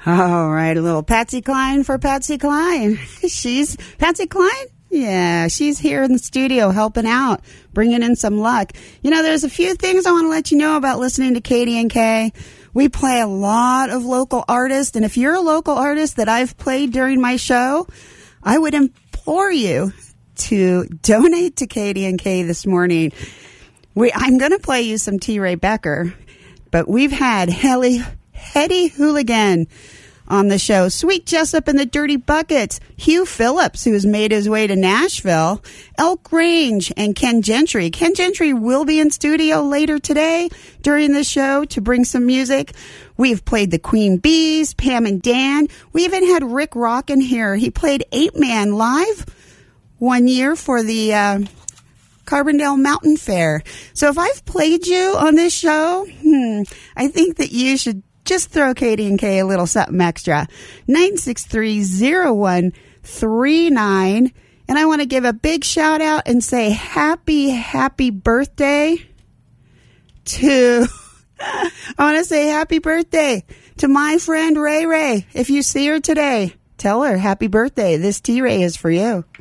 All right, a little Patsy Cline for Patsy Cline. She's Patsy Cline? Yeah, she's here in the studio helping out, bringing in some luck. You know, there's a few things I want to let you know about listening to Katie and Kay. We play a lot of local artists, and if you're a local artist that I've played during my show, I would implore you to donate to Katie and Kay this morning. I'm going to play you some T. Ray Becker, but we've had Hetty Hooligan on the show, Sweet Jessup and the Dirty Buckets, Hugh Phillips, who has made his way to Nashville, Elk Range, and Ken Gentry. Ken Gentry will be in studio later today during the show to bring some music. We've played the Queen Bees, Pam and Dan. We even had Rick Rockin here. He played 8-Man live one year for the Carbondale Mountain Fair. So if I've played you on this show, I think that you should just throw Katie and Kay a little something extra. 963-0139. And I want to give a big shout out and say happy birthday to, I want to say happy birthday to my friend Ray Ray. If you see her today, tell her happy birthday. This T-Ray is for you.